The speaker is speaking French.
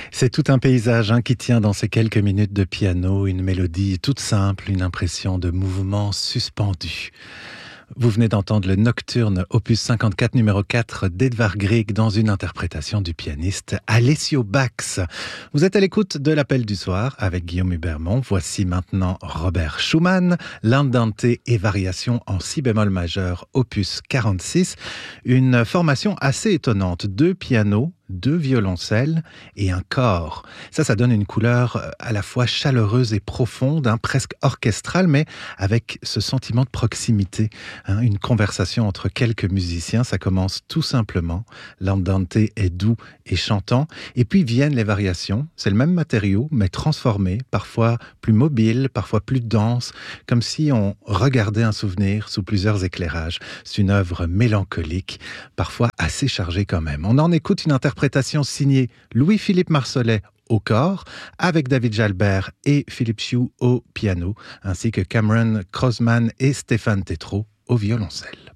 C'est tout un paysage qui tient dans ces quelques minutes de piano, une mélodie toute simple, une impression de mouvement suspendu. Vous venez d'entendre le Nocturne, opus 54, numéro 4 d'Edvard Grieg dans une interprétation du pianiste Alessio Bax. Vous êtes à l'écoute de l'Appel du soir avec Guillaume Hubermont. Voici maintenant Robert Schumann, l'Andante et variation en si bémol majeur, opus 46. Une formation assez étonnante, 2 pianos, 2 violoncelles et un cor. Ça donne une couleur à la fois chaleureuse et profonde, presque orchestrale, mais avec ce sentiment de proximité. Une conversation entre quelques musiciens, ça commence tout simplement. L'andante est doux et chantant, et puis viennent les variations. C'est le même matériau, mais transformé, parfois plus mobile, parfois plus dense, comme si on regardait un souvenir sous plusieurs éclairages. C'est une œuvre mélancolique, parfois assez chargée quand même. On en écoute une interprétation signée Louis-Philippe Marsollet au cor, avec David Jalbert et Philippe Chiou au piano, ainsi que Cameron Crossman et Stéphane Tétrault au violoncelle.